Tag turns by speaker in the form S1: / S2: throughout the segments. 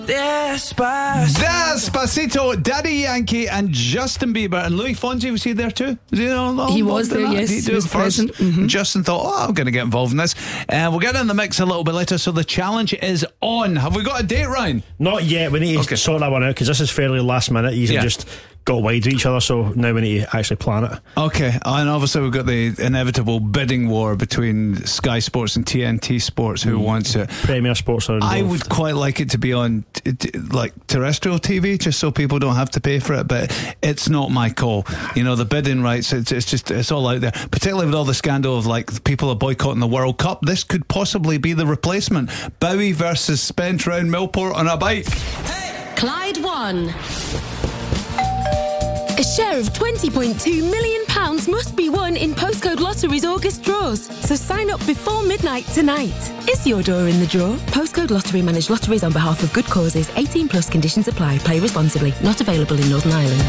S1: Despacito, Daddy Yankee and Justin Bieber. And Louis Fonsi, was he there too?
S2: He was there, yes. He was present. Mm-hmm.
S1: Justin thought, I'm going to get involved in this. We'll get in the mix a little bit later. So the challenge is on. Have we got a date, Ryan?
S3: Not yet. We need to sort that one out because this is fairly last minute. You've just got wide with each other, so now we need to actually plan it.
S1: Okay, and obviously we've got the inevitable bidding war between Sky Sports and TNT Sports. Who wants it?
S3: Premier Sports are involved.
S1: I would quite like it to be on like terrestrial TV, just so people don't have to pay for it, but it's not my call. You know, the bidding rights, it's all out there, particularly with all the scandal of like people are boycotting the World Cup. This could possibly be the replacement. Bowie versus Spence round Millport on a bike.
S4: Clyde won. A share of £20.2 million must be won in Postcode Lottery's August draws. So sign up before midnight tonight. Is your door in the draw? Postcode Lottery manage lotteries on behalf of good causes. 18 plus conditions apply. Play responsibly. Not available in Northern Ireland.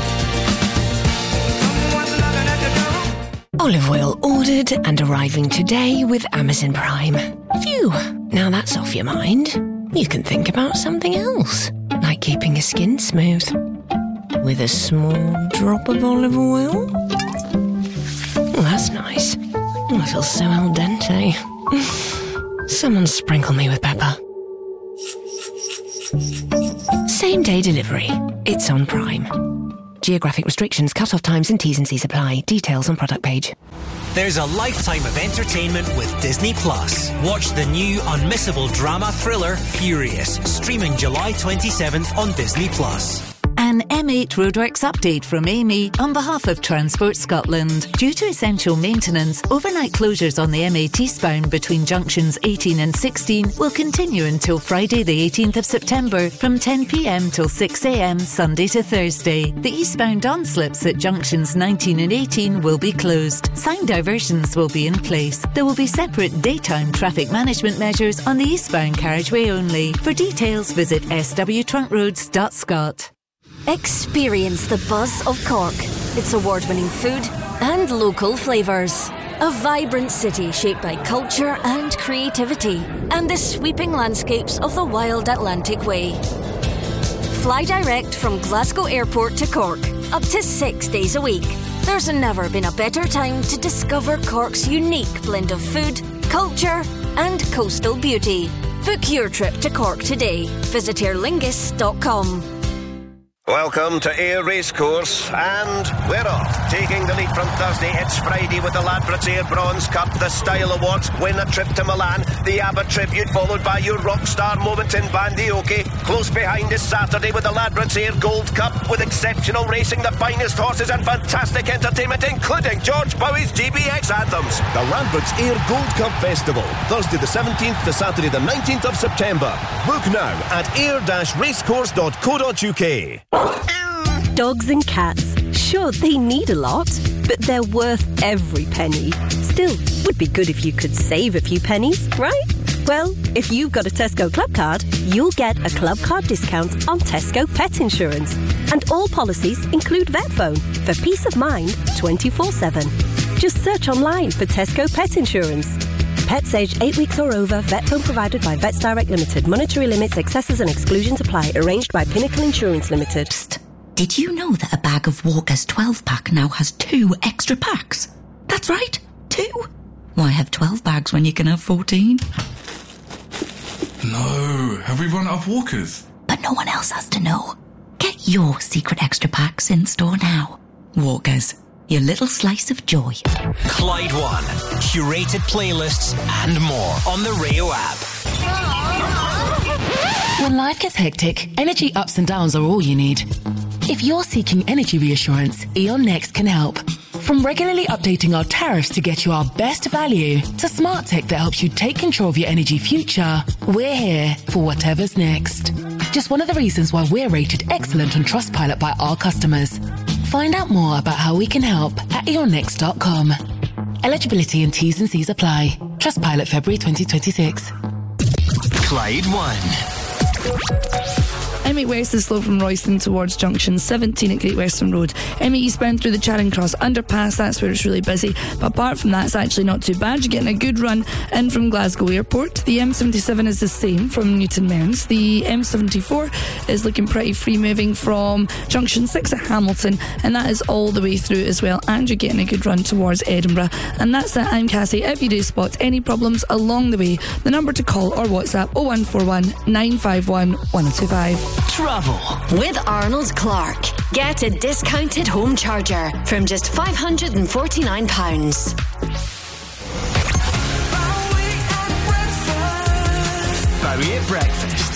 S5: Olive oil ordered and arriving today with Amazon Prime. Phew, now that's off your mind. You can think about something else, like keeping your skin smooth. With a small drop of olive oil. Oh, that's nice. Oh, I feel so al dente. Someone sprinkle me with pepper. Same day delivery. It's on Prime. Geographic restrictions, cut-off times and T's and C's apply. Details on product page.
S6: There's a lifetime of entertainment with Disney Plus. Watch the new unmissable drama thriller Furious, streaming July 27th on Disney Plus.
S7: An M8 Roadworks update from Amy on behalf of Transport Scotland. Due to essential maintenance, overnight closures on the M8 eastbound between junctions 18 and 16 will continue until Friday the 18th of September from 10 p.m. till 6 a.m. Sunday to Thursday. The eastbound on-slips at junctions 19 and 18 will be closed. Sign diversions will be in place. There will be separate daytime traffic management measures on the eastbound carriageway only. For details, visit swtruntroads.scot.
S8: Experience the buzz of Cork. Its award-winning food and local flavours. A vibrant city shaped by culture and creativity, and the sweeping landscapes of the wild Atlantic Way. Fly direct from Glasgow Airport to Cork, up to 6 days a week. There's never been a better time to discover Cork's unique blend of food, culture and coastal beauty. Book your trip to Cork today. Visit airlingus.com.
S9: Welcome to Ayr Racecourse, and we're off. Taking the lead from Thursday, it's Friday with the Ladbrokes Ayr Bronze Cup, the Style Awards, win a trip to Milan, the Abbott Tribute, followed by your rock star moment in Bandioke. Close behind is Saturday with the Ladbrokes Ayr Gold Cup, with exceptional racing, the finest horses and fantastic entertainment, including George Bowie's GBX anthems.
S10: The Ladbrokes Ayr Gold Cup Festival, Thursday the 17th to Saturday the 19th of September. Book now at ayr-racecourse.co.uk.
S11: Dogs and cats, sure, they need a lot, but they're worth every penny. Still, would be good if you could save a few pennies, right? Well, if you've got a Tesco Club card, you'll get a Club card discount on Tesco Pet Insurance. And all policies include VetPhone for peace of mind 24/7. Just search online for Tesco Pet Insurance. Pets aged 8 weeks or over. VetPhone provided by Vets Direct Limited. Monetary limits, excesses and exclusions apply. Arranged by Pinnacle Insurance Limited.
S12: Psst. Did you know that a bag of Walker's 12-pack now has 2 extra packs? That's right, 2. Why have 12 bags when you can have 14?
S13: No, have we run out of Walkers?
S12: But no one else has to know. Get your secret extra packs in store now. Walkers. Your little slice of joy.
S6: Clyde One. Curated playlists and more on the Rayo app.
S14: When life gets hectic, energy ups and downs are all you need. If you're seeking energy reassurance, Eon Next can help. From regularly updating our tariffs to get you our best value, to smart tech that helps you take control of your energy future, we're here for whatever's next. Just one of the reasons why we're rated excellent on Trustpilot by our customers. Find out more about how we can help at eonnext.com. Eligibility and T's and C's apply. Trustpilot February 2026.
S6: Clyde One.
S2: M8 West is slow from Royston towards junction 17 at Great Western Road. M8 eastbound through the Charing Cross underpass, that's where it's really busy. But apart from that, it's actually not too bad. You're getting a good run in from Glasgow Airport. The M77 is the same from Newton Mearns. The M74 is looking pretty free moving from junction 6 at Hamilton, and that is all the way through as well. And you're getting a good run towards Edinburgh. And that's it. I'm Cassie. If you do spot any problems along the way, the number to call or WhatsApp 0141 951 1025.
S5: Travel with Arnold Clark. Get a discounted home charger from just £549.
S6: Bowie at Breakfast.